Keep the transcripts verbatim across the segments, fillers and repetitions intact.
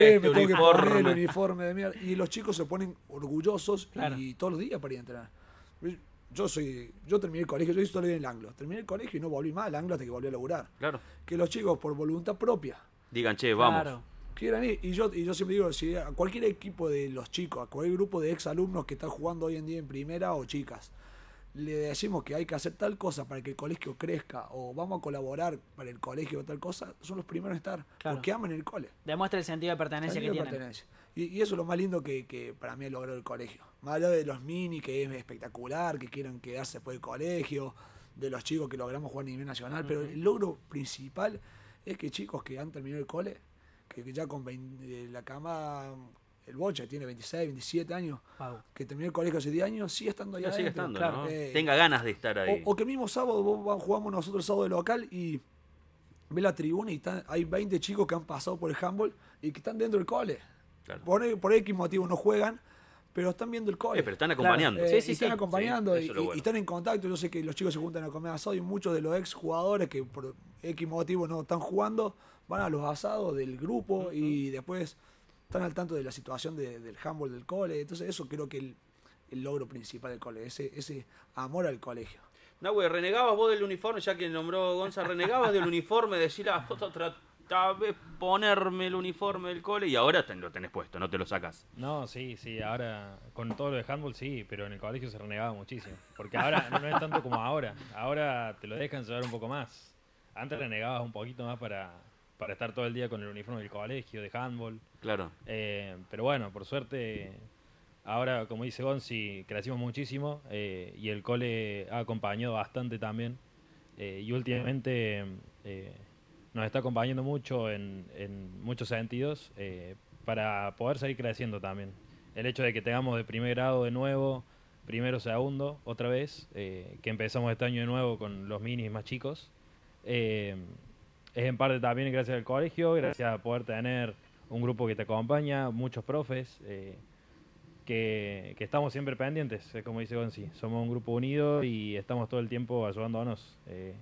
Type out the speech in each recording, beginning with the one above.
Eh, Este me tengo que uniforme. poner el uniforme de mierda. Y los chicos se ponen orgullosos Claro. y todos los días para ir a entrenar. Yo soy, yo terminé el colegio, yo hice todo en el Anglo. Terminé el colegio y no volví más al Anglo hasta que volví a laburar. Claro. Que los chicos, por voluntad propia, Digan, che, vamos. Claro. quieran ir. Y yo, y yo siempre digo, si a cualquier equipo de los chicos, a cualquier grupo de ex alumnos que están jugando hoy en día en primera o chicas, le decimos que hay que hacer tal cosa para que el colegio crezca o vamos a colaborar para el colegio o tal cosa, son los primeros en estar, Claro. porque aman el cole. Demuestra el sentido de pertenencia Sentido que de tienen. pertenencia. Y, y eso es lo más lindo que, que para mí logró el colegio. Más allá de los mini, que es espectacular, que quieran quedarse después del colegio, de los chicos que logramos jugar a nivel nacional, uh-huh. Pero el logro principal es que chicos que han terminado el cole, que, que ya con veinte, la cama, el Bocha tiene veintiséis, veintisiete años, Wow. que terminó el colegio hace diez años, sigue estando allá. Ya sigue adentro, estando, claro. ¿no? Eh, Tenga ganas de estar ahí. O, o que el mismo sábado vos, jugamos nosotros el sábado de local y ve la tribuna y están, hay veinte chicos que han pasado por el handball y que están dentro del cole. Claro. Por, por X motivo no juegan, pero están viendo el cole. Eh, pero están acompañando. Eh, Sí, sí, y están sí. acompañando Sí, y, eso es lo y- bueno. y están en contacto. Yo sé que los chicos se juntan a comer asado y muchos de los ex jugadores que por X motivo no están jugando van a los asados del grupo uh-huh. Y después están al tanto de la situación de, del handball del cole. Entonces eso creo que el, el logro principal del cole, ese, ese amor al colegio. Nahue, ¿renegabas vos del uniforme? Ya que nombró Gonza, ¿renegabas del uniforme? Decir, ah, vos trataba de ponerme el uniforme del cole y ahora te, lo tenés puesto, no te lo sacas. No, sí, sí, ahora con todo lo de handball sí, pero en el colegio se renegaba muchísimo. Porque ahora no es tanto como ahora, ahora te lo dejan llevar un poco más. Antes renegabas un poquito más para, para estar todo el día con el uniforme del colegio, de handball. Claro. Eh, pero bueno, por suerte, ahora, como dice Gonzi, crecimos muchísimo eh, y el cole ha acompañado bastante también. Eh, y últimamente eh, nos está acompañando mucho en, en muchos sentidos eh, para poder seguir creciendo también. El hecho de que tengamos de primer grado de nuevo, primero, segundo, otra vez, eh, que empezamos este año de nuevo con los minis más chicos, eh, es en parte también gracias al colegio, gracias a poder tener un grupo que te acompaña, muchos profes, eh, que, que estamos siempre pendientes, es como dice Gonzi, somos un grupo unido y estamos todo el tiempo ayudándonos, eh,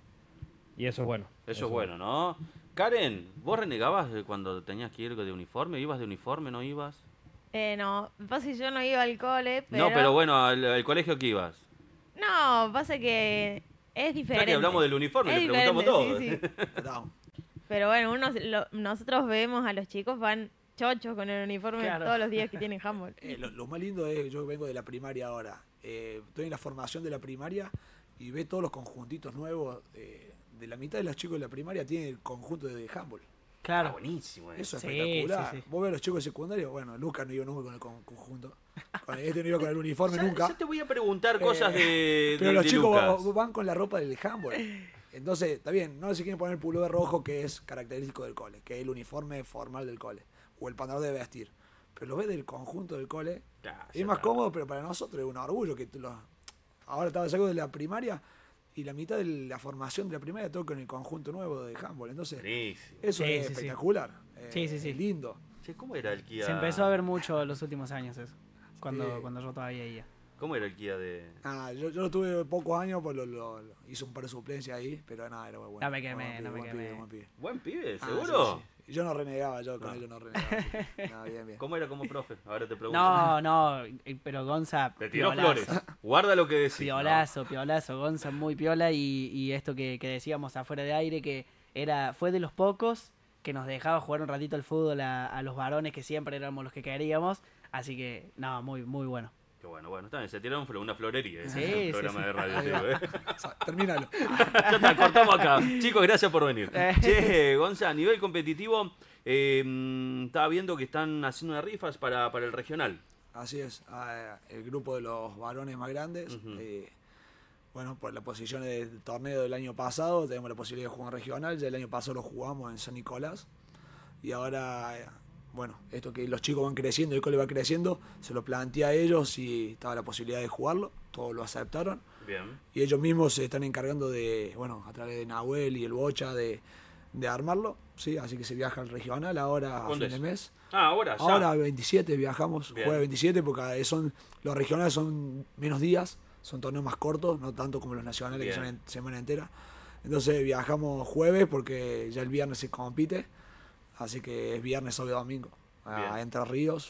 y eso es bueno. Eso, eso es bueno, ¿no? Karen, ¿vos renegabas cuando tenías que ir de uniforme? ¿Ibas de uniforme, no ibas? Eh, no, pasa que yo no iba al cole, pero... No, pero bueno, ¿al, al colegio que ibas? No, pasa que es diferente. Ya que hablamos del uniforme, es le preguntamos todo. Sí, sí. Pero bueno, uno, lo, nosotros vemos a los chicos, van chochos con el uniforme claro. Todos los días que tienen handball. Eh, lo, lo más lindo es, yo vengo de la primaria ahora, eh, estoy en la formación de la primaria y ve todos los conjuntitos nuevos, eh, de la mitad de los chicos de la primaria tienen el conjunto de handball. Claro. Ah, buenísimo. Eso es sí, espectacular. Sí, sí. Vos ves a los chicos de secundario, bueno, Lucas no iba nunca con el con, conjunto. Con este no iba con el uniforme ya, nunca. Ya te voy a preguntar cosas eh, de, Pero de los de chicos Lucas. van, van con la ropa del handball. Entonces, está bien, no se quieren poner el pullover rojo que es característico del cole, que es el uniforme formal del cole, o el pantalón de vestir. Pero lo ves del conjunto del cole, Ya, es más cómodo, pero para nosotros es un orgullo que tú lo... Ahora estaba salgo de la primaria y la mitad de la formación de la primaria todo con el conjunto nuevo de handball. Entonces, Buenísimo. eso Sí, es sí, espectacular. Sí, eh, sí, sí, sí. Lindo. Che, ¿cómo era el Kia? Se empezó a ver mucho en los últimos años eso, cuando, Sí. cuando yo todavía iba. ¿Cómo era el Kia de...? Ah, yo, yo lo tuve pocos años, pues lo, lo- lo- hice un par de suplencias ahí, pero nada, era muy bueno. No me quemé, Buen no me pibe, quemé. buen pibe, Buen pibe, buen pibe. Ah, ¿seguro? sí, sí. Yo no renegaba, yo con No. ellos no renegaba. Nada, bien, bien. ¿Cómo era como profe? Ahora te pregunto. No, no, eh, pero Gonza, Te tiró piolazo. flores. Guarda lo que decís. Piolazo, piolazo, Gonza muy piola y, y esto que, que decíamos afuera de aire, que era fue de los pocos que nos dejaba jugar un ratito al fútbol a, a los varones que siempre éramos los que queríamos, así que no, muy muy bueno. Qué bueno, bueno, está bien, se tiraron una florería. Sí, ese sí, programa sí. de radio, Ahí te va. digo, ¿eh? O sea, termínalo. Ya está, cortamos acá. Chicos, gracias por venir. Eh. Che, Gonza, a nivel competitivo, eh, mm, estaba viendo que están haciendo unas rifas para, para el regional. Así es, ah, el grupo de los varones más grandes. Ujú. eh, bueno, por las posiciones del torneo del año pasado, tenemos la posibilidad de jugar en regional. Ya el año pasado lo jugamos en San Nicolás. Y ahora, eh, bueno, esto que los chicos van creciendo, el cole va creciendo, se lo planteé a ellos si estaba la posibilidad de jugarlo. Todos lo aceptaron. Bien. Y ellos mismos se están encargando de, bueno, a través de Nahuel y el Bocha, de, de armarlo. Sí, así que se viaja al regional ahora a ¿Cuándo fin de es? mes. Ah, ahora, ya. Ahora veintisiete viajamos, Bien. jueves veintisiete, porque son los regionales son menos días, son torneos más cortos, no tanto como los nacionales Bien. que son en semana entera. Entonces viajamos jueves porque ya el viernes se compite, así que es viernes, sábado y domingo. a Bien. Entre Ríos.